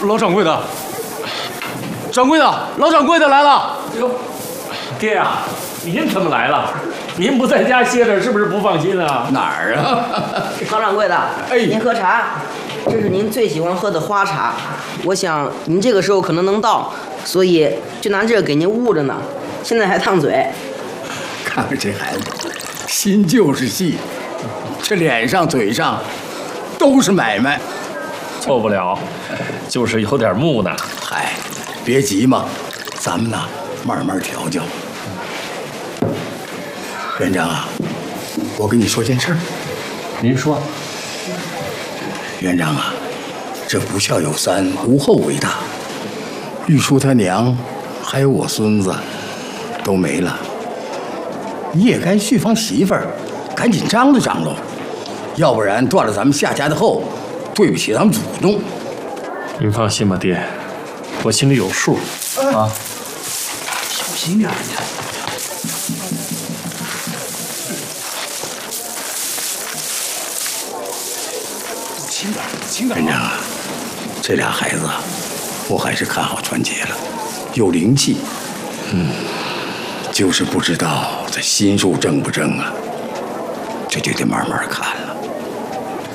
老掌柜的，掌柜的，老掌柜的来了。 哟，爹呀，您怎么来了？您不在家歇着，是不是不放心啊？ 哪儿啊？ 老掌柜的， 哎， 您喝茶，这是您最喜欢喝的花茶。我想您这个时候可能能到，所以就拿这个给您捂着呢。现在还烫嘴。 看看这孩子，心就是细，这脸上嘴上都是买卖。 错不了，就是有点木讷。 嗨，别急嘛，咱们呢慢慢调教。院长啊，我跟你说件事儿。 您说。 院长啊，这不孝有三，无后为大。玉叔他娘，还有我孙子，都没了。你也该续房媳妇儿，赶紧张罗张罗，要不然断了咱们夏家的后，对不起咱们祖宗。 您放心吧，爹，我心里有数啊。 小心点呀！院长啊，这俩孩子，我还是看好传杰了，有灵气。就是不知道这心术正不正啊，这就得慢慢看。